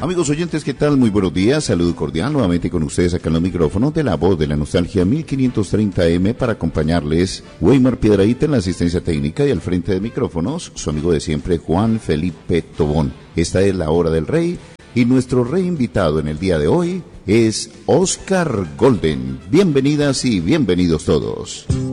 Amigos oyentes, ¿qué tal? Muy buenos días, saludo cordial nuevamente con ustedes acá en los micrófonos de La Voz de la Nostalgia 1530M para acompañarles Weimar Piedrahíta en la asistencia técnica y al frente de micrófonos, su amigo de siempre Juan Felipe Tobón. Esta es la hora del rey y nuestro rey invitado en el día de hoy es Oscar Golden. Bienvenidas y bienvenidos todos.